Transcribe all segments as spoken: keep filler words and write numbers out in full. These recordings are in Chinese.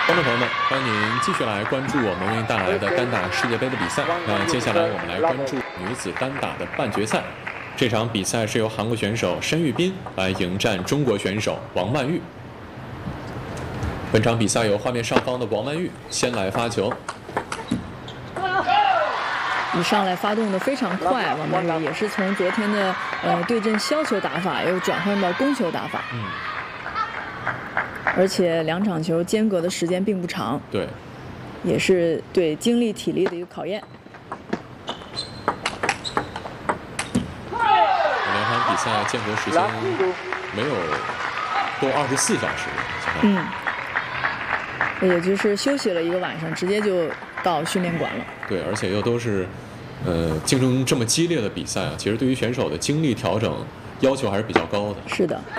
观众朋友们，欢迎您继续来关注我们为您带来的单打世界杯的比赛。那接下来我们来关注女子单打的半决赛。这场比赛是由韩国选手申玉彬来迎战中国选手王曼玉。本场比赛由画面上方的王曼玉先来发球。 一上来发动的非常快，王曼玉也是从昨天的呃对阵削球打法又转换到攻球打法。嗯。而且两场球间隔的时间并不长， 对， 也是对精力体力的一个考验。 两场比赛间隔时间没有多二十四小时， 嗯，也就是休息了一个晚上，直接就到训练馆了。 对，而且又都是呃竞争这么激烈的比赛啊，其实对于选手的精力调整要求还是比较高的。 是的。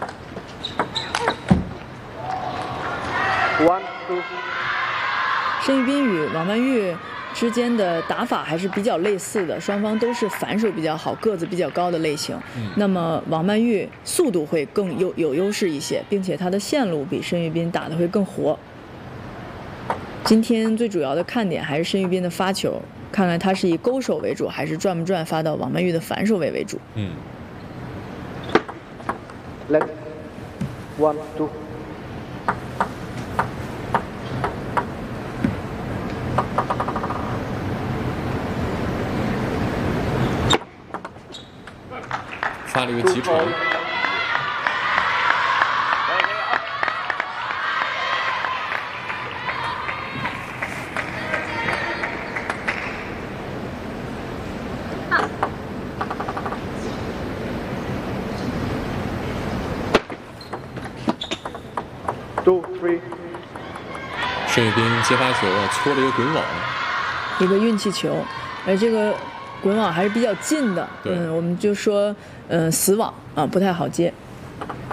申玉彬与王曼玉之间的打法还是比较类似的，双方都是反手比较好、个子比较高的类型。嗯、那么王曼玉速度会更有有优势一些，并且她的线路比申玉彬打得会更活。今天最主要的看点还是申玉彬的发球，看看他是以勾手为主，还是转不转发到王曼玉的反手位为主。 嗯。 Let one two。 发了一个急传。 Two three。 申玉彬接发球啊，搓了一个滚网， 一个运气球，而这个滚网还是比较近的，嗯，我们就说，嗯、呃，死网啊，不太好接。